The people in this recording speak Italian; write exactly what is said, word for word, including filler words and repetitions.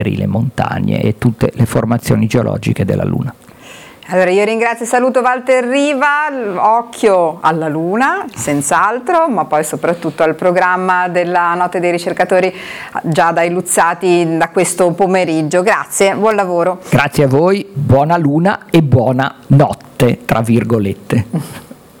le montagne e tutte le formazioni geologiche della Luna. Allora io ringrazio e saluto Walter Riva, occhio alla Luna senz'altro, ma poi soprattutto al programma della Notte dei Ricercatori già dai Luzzati da questo pomeriggio. Grazie, buon lavoro. Grazie a voi, buona Luna e buona notte tra virgolette.